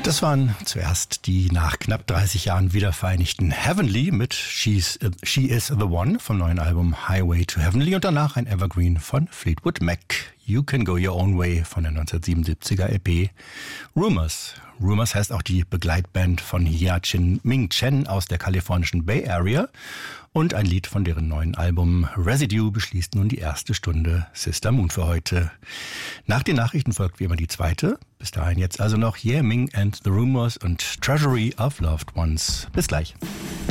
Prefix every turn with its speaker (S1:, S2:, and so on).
S1: Das waren zuerst die nach knapp 30 Jahren wiedervereinigten Heavenly mit She is the One vom neuen Album Highway to Heavenly und danach ein Evergreen von Fleetwood Mac. You Can Go Your Own Way von der 1977er LP Rumors. Rumors heißt auch die Begleitband von Hia-Chin Ming Chen aus der kalifornischen Bay Area. Und ein Lied von deren neuen Album Residue beschließt nun die erste Stunde Sister Moon für heute. Nach den Nachrichten folgt wie immer die zweite. Bis dahin jetzt also noch Ye Ming and the Rumors und Treasury of Loved Ones. Bis gleich.